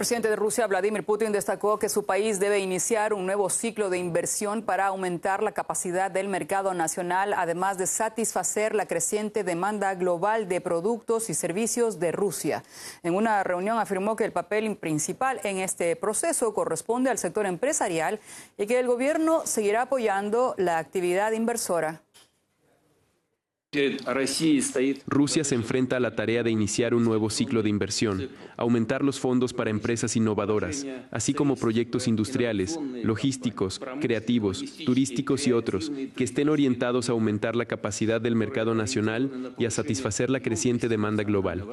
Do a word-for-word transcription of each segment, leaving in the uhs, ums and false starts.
presidente de Rusia, Vladimir Putin, destacó que su país debe iniciar un nuevo ciclo de inversión para aumentar la capacidad del mercado nacional, además de satisfacer la creciente demanda global de productos y servicios de Rusia. En una reunión afirmó que el papel principal en este proceso corresponde al sector empresarial y que el gobierno seguirá apoyando la actividad inversora. Rusia se enfrenta a la tarea de iniciar un nuevo ciclo de inversión, aumentar los fondos para empresas innovadoras, así como proyectos industriales, logísticos, creativos, turísticos y otros, que estén orientados a aumentar la capacidad del mercado nacional y a satisfacer la creciente demanda global.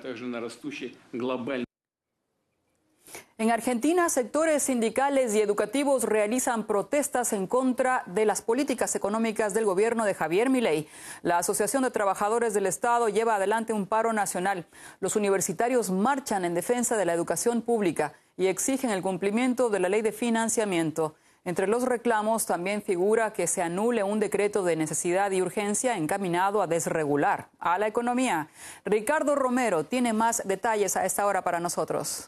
En Argentina, sectores sindicales y educativos realizan protestas en contra de las políticas económicas del gobierno de Javier Milei. La Asociación de Trabajadores del Estado lleva adelante un paro nacional. Los universitarios marchan en defensa de la educación pública y exigen el cumplimiento de la ley de financiamiento. Entre los reclamos también figura que se anule un decreto de necesidad y urgencia encaminado a desregular a la economía. Ricardo Romero tiene más detalles a esta hora para nosotros.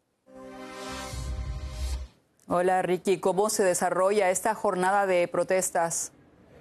Hola Ricky, ¿cómo se desarrolla esta jornada de protestas?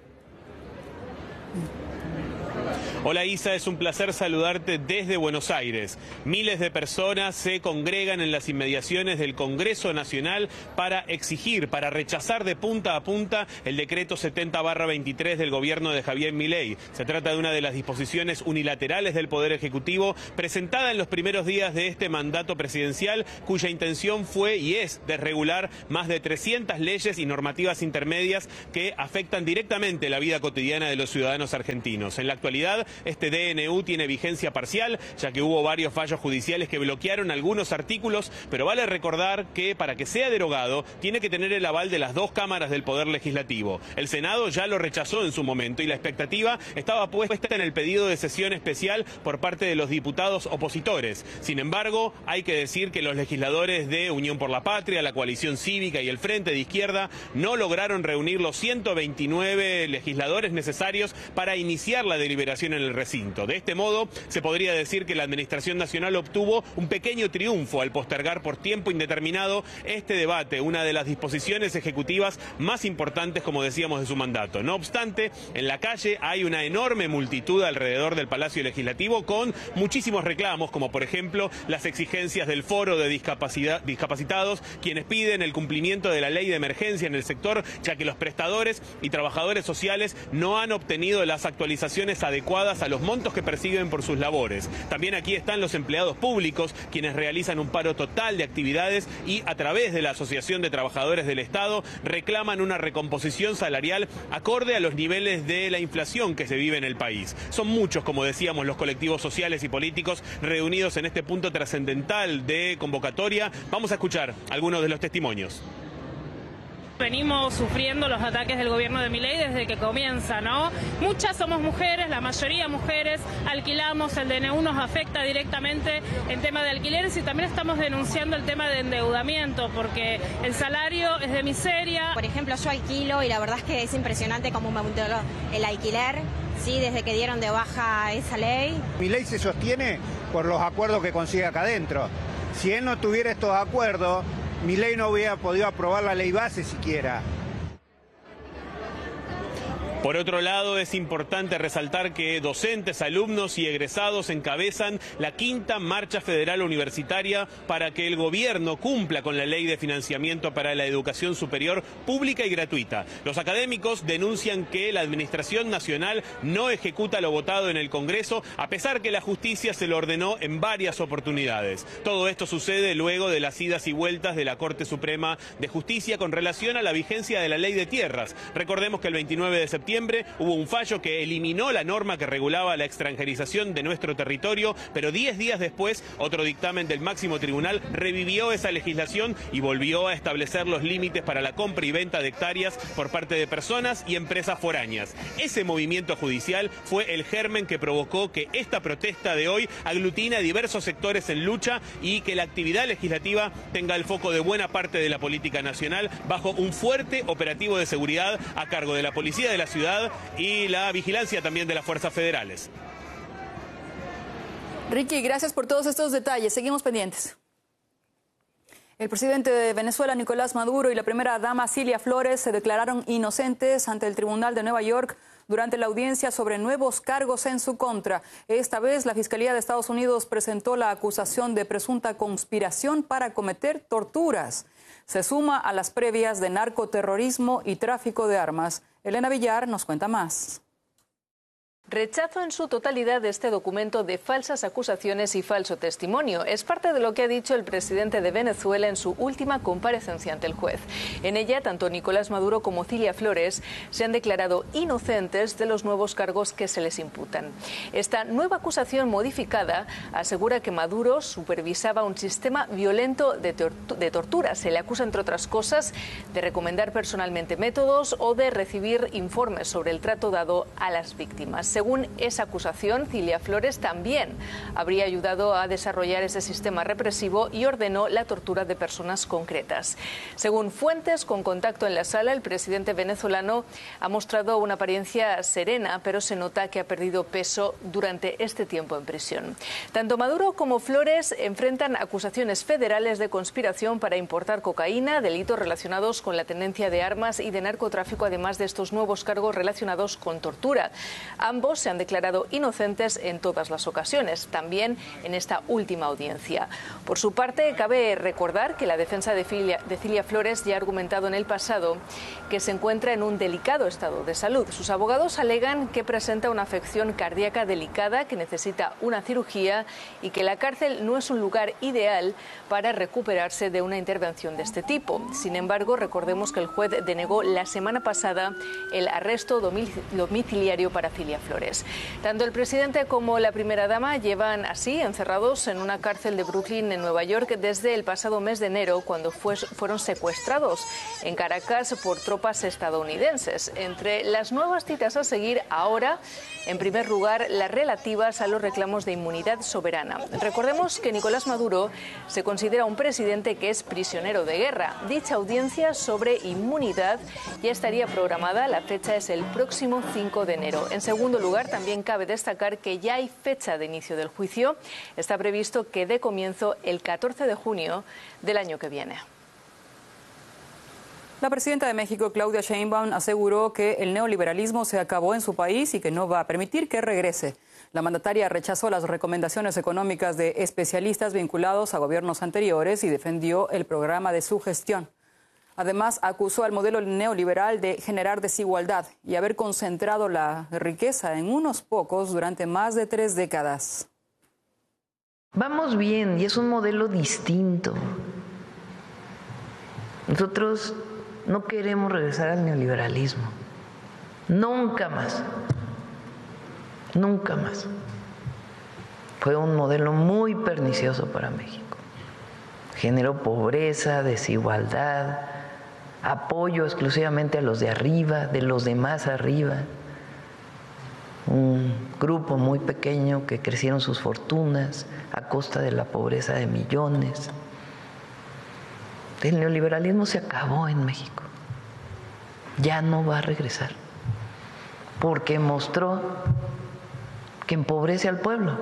Hola Isa, es un placer saludarte desde Buenos Aires. Miles de personas se congregan en las inmediaciones del Congreso Nacional para exigir, para rechazar de punta a punta el decreto setenta barra veintitrés del gobierno de Javier Milei. Se trata de una de las disposiciones unilaterales del Poder Ejecutivo presentada en los primeros días de este mandato presidencial, cuya intención fue y es desregular más de trescientas leyes y normativas intermedias que afectan directamente la vida cotidiana de los ciudadanos argentinos. En la actualidad, este D N U tiene vigencia parcial, ya que hubo varios fallos judiciales que bloquearon algunos artículos, pero vale recordar que para que sea derogado tiene que tener el aval de las dos cámaras del Poder Legislativo. El Senado ya lo rechazó en su momento y la expectativa estaba puesta en el pedido de sesión especial por parte de los diputados opositores. Sin embargo, hay que decir que los legisladores de Unión por la Patria, la Coalición Cívica y el Frente de Izquierda no lograron reunir los ciento veintinueve legisladores necesarios para iniciar la deliberación en el recinto. De este modo, se podría decir que la Administración Nacional obtuvo un pequeño triunfo al postergar por tiempo indeterminado este debate, una de las disposiciones ejecutivas más importantes, como decíamos, de su mandato. No obstante, en la calle hay una enorme multitud alrededor del Palacio Legislativo con muchísimos reclamos, como por ejemplo las exigencias del Foro de Discapacidad, Discapacitados, quienes piden el cumplimiento de la ley de emergencia en el sector, ya que los prestadores y trabajadores sociales no han obtenido las actualizaciones adecuadas a los montos que perciben por sus labores. También aquí están los empleados públicos, quienes realizan un paro total de actividades y a través de la Asociación de Trabajadores del Estado reclaman una recomposición salarial acorde a los niveles de la inflación que se vive en el país. Son muchos, como decíamos, los colectivos sociales y políticos reunidos en este punto trascendental de convocatoria. Vamos a escuchar algunos de los testimonios. Venimos sufriendo los ataques del gobierno de Milei desde que comienza, ¿no? Muchas somos mujeres, la mayoría mujeres, alquilamos, el D N U nos afecta directamente en tema de alquileres y también estamos denunciando el tema de endeudamiento porque el salario es de miseria. Por ejemplo, yo alquilo y la verdad es que es impresionante cómo me aumentó el alquiler, sí, desde que dieron de baja esa ley. Milei se sostiene por los acuerdos que consigue acá adentro. Si él no tuviera estos acuerdos, Milei no hubiera podido aprobar la ley base siquiera. Por otro lado, es importante resaltar que docentes, alumnos y egresados encabezan la quinta marcha federal universitaria para que el gobierno cumpla con la ley de financiamiento para la educación superior pública y gratuita. Los académicos denuncian que la Administración Nacional no ejecuta lo votado en el Congreso, a pesar que la justicia se lo ordenó en varias oportunidades. Todo esto sucede luego de las idas y vueltas de la Corte Suprema de Justicia con relación a la vigencia de la ley de tierras. Recordemos que el veintinueve de septiembre hubo un fallo que eliminó la norma que regulaba la extranjerización de nuestro territorio, pero diez días después, otro dictamen del máximo tribunal revivió esa legislación y volvió a establecer los límites para la compra y venta de hectáreas por parte de personas y empresas foráneas. Ese movimiento judicial fue el germen que provocó que esta protesta de hoy aglutine a diversos sectores en lucha y que la actividad legislativa tenga el foco de buena parte de la política nacional bajo un fuerte operativo de seguridad a cargo de la Policía de la Ciudad y la vigilancia también de las fuerzas federales. Ricky, gracias por todos estos detalles. Seguimos pendientes. El presidente de Venezuela, Nicolás Maduro, y la primera dama, Cilia Flores, se declararon inocentes ante el Tribunal de Nueva York durante la audiencia sobre nuevos cargos en su contra. Esta vez, la Fiscalía de Estados Unidos presentó la acusación de presunta conspiración para cometer torturas. Se suma a las previas de narcoterrorismo y tráfico de armas. Elena Villar nos cuenta más. Rechazo en su totalidad de este documento de falsas acusaciones y falso testimonio. Es parte de lo que ha dicho el presidente de Venezuela en su última comparecencia ante el juez. En ella, tanto Nicolás Maduro como Cilia Flores se han declarado inocentes de los nuevos cargos que se les imputan. Esta nueva acusación modificada asegura que Maduro supervisaba un sistema violento de, tortu- de tortura. Se le acusa, entre otras cosas, de recomendar personalmente métodos o de recibir informes sobre el trato dado a las víctimas. Según esa acusación, Cilia Flores también habría ayudado a desarrollar ese sistema represivo y ordenó la tortura de personas concretas. Según fuentes con contacto en la sala, el presidente venezolano ha mostrado una apariencia serena, pero se nota que ha perdido peso durante este tiempo en prisión. Tanto Maduro como Flores enfrentan acusaciones federales de conspiración para importar cocaína, delitos relacionados con la tenencia de armas y de narcotráfico, además de estos nuevos cargos relacionados con tortura. Ambos se han declarado inocentes en todas las ocasiones, también en esta última audiencia. Por su parte, cabe recordar que la defensa de Cilia, de Cilia Flores ya ha argumentado en el pasado que se encuentra en un delicado estado de salud. Sus abogados alegan que presenta una afección cardíaca delicada, que necesita una cirugía y que la cárcel no es un lugar ideal para recuperarse de una intervención de este tipo. Sin embargo, recordemos que el juez denegó la semana pasada el arresto domiciliario para Cilia Flores. Tanto el presidente como la primera dama llevan así encerrados en una cárcel de Brooklyn, en Nueva York, desde el pasado mes de enero, cuando fue, fueron secuestrados en Caracas por tropas estadounidenses. Entre las nuevas citas a seguir ahora, en primer lugar, las relativas a los reclamos de inmunidad soberana. Recordemos que Nicolás Maduro se considera un presidente que es prisionero de guerra. Dicha audiencia sobre inmunidad ya estaría programada. La fecha es el próximo cinco de enero. En segundo lugar, también cabe destacar que ya hay fecha de inicio del juicio. Está previsto que dé comienzo el catorce de junio del año que viene. La presidenta de México, Claudia Sheinbaum, aseguró que el neoliberalismo se acabó en su país y que no va a permitir que regrese. La mandataria rechazó las recomendaciones económicas de especialistas vinculados a gobiernos anteriores y defendió el programa de su gestión. Además, acusó al modelo neoliberal de generar desigualdad y haber concentrado la riqueza en unos pocos durante más de tres décadas. Vamos bien y es un modelo distinto. Nosotros no queremos regresar al neoliberalismo. Nunca más. Nunca más. Fue un modelo muy pernicioso para México. Generó pobreza, desigualdad, apoyo exclusivamente a los de arriba, de los de más arriba. Un grupo muy pequeño que crecieron sus fortunas a costa de la pobreza de millones. El neoliberalismo se acabó en México. Ya no va a regresar. Porque mostró que empobrece al pueblo.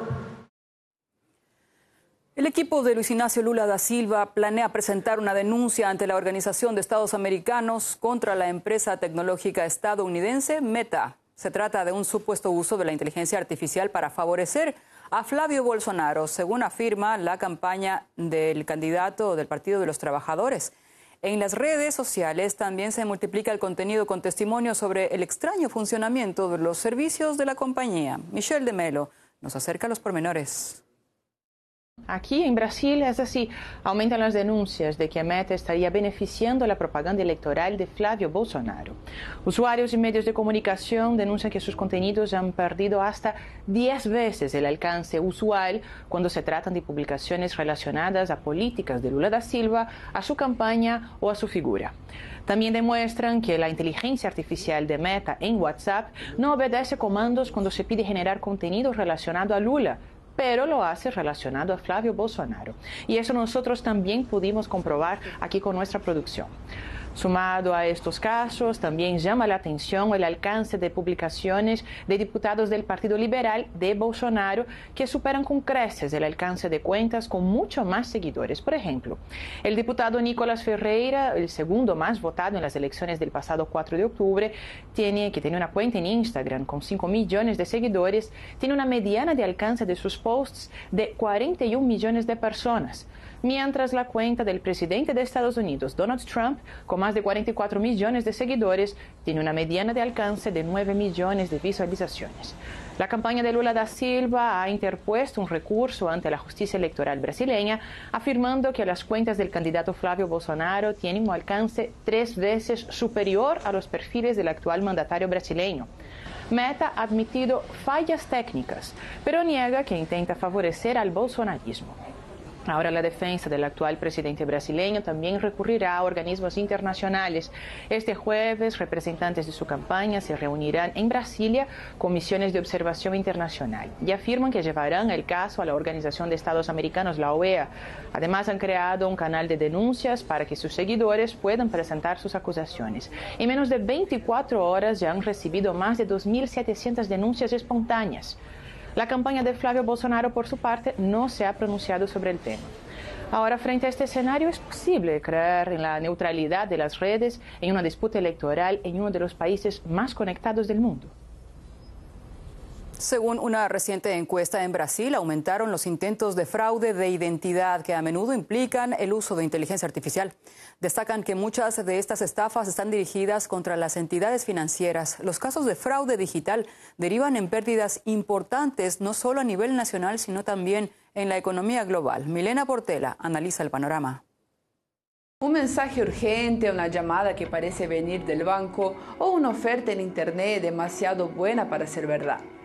El equipo de Luis Ignacio Lula da Silva planea presentar una denuncia ante la Organización de Estados Americanos contra la empresa tecnológica estadounidense Meta. Se trata de un supuesto uso de la inteligencia artificial para favorecer a Flavio Bolsonaro, según afirma la campaña del candidato del Partido de los Trabajadores. En las redes sociales también se multiplica el contenido con testimonios sobre el extraño funcionamiento de los servicios de la compañía. Michelle de Melo nos acerca a los pormenores. Aquí en Brasil es así, aumentan las denuncias de que a Meta estaría beneficiando la propaganda electoral de Flavio Bolsonaro. Usuarios y medios de comunicación denuncian que sus contenidos han perdido hasta diez veces el alcance usual cuando se tratan de publicaciones relacionadas a políticas de Lula da Silva, a su campaña o a su figura. También demuestran que la inteligencia artificial de Meta en WhatsApp no obedece comandos cuando se pide generar contenido relacionado a Lula, pero lo hace relacionado a Flávio Bolsonaro. Y eso nosotros también pudimos comprobar aquí con nuestra producción. Sumado a estos casos, también llama la atención el alcance de publicaciones de diputados del Partido Liberal de Bolsonaro que superan con creces el alcance de cuentas con mucho más seguidores. Por ejemplo, el diputado Nicolás Ferreira, el segundo más votado en las elecciones del pasado cuatro de octubre, tiene, que tiene una cuenta en Instagram con cinco millones de seguidores, tiene una mediana de alcance de sus posts de cuarenta y un millones de personas. Mientras la cuenta del presidente de Estados Unidos, Donald Trump, con más de cuarenta y cuatro millones de seguidores, tiene una mediana de alcance de nueve millones de visualizaciones. La campaña de Lula da Silva ha interpuesto un recurso ante la justicia electoral brasileña, afirmando que las cuentas del candidato Flávio Bolsonaro tienen un alcance tres veces superior a los perfiles del actual mandatario brasileño. Meta ha admitido fallas técnicas, pero niega que intenta favorecer al bolsonarismo. Ahora la defensa del actual presidente brasileño también recurrirá a organismos internacionales. Este jueves, representantes de su campaña se reunirán en Brasilia con misiones de observación internacional y afirman que llevarán el caso a la Organización de Estados Americanos, la O E A. Además, han creado un canal de denuncias para que sus seguidores puedan presentar sus acusaciones. En menos de veinticuatro horas ya han recibido más de dos mil setecientas denuncias espontáneas. La campaña de Flávio Bolsonaro, por su parte, no se ha pronunciado sobre el tema. Ahora, frente a este escenario, es posible creer en la neutralidad de las redes en una disputa electoral en uno de los países más conectados del mundo. Según una reciente encuesta en Brasil, aumentaron los intentos de fraude de identidad que a menudo implican el uso de inteligencia artificial. Destacan que muchas de estas estafas están dirigidas contra las entidades financieras. Los casos de fraude digital derivan en pérdidas importantes, no solo a nivel nacional, sino también en la economía global. Milena Portela analiza el panorama. Un mensaje urgente, una llamada que parece venir del banco o una oferta en Internet demasiado buena para ser verdad.